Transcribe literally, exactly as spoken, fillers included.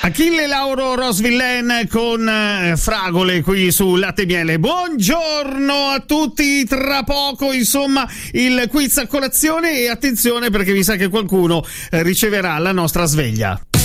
Achille Lauro Rosvillen con eh, fragole qui su Latte e Miele. Buongiorno a tutti, tra poco insomma il quiz a colazione e attenzione perché mi sa che qualcuno eh, riceverà la nostra sveglia.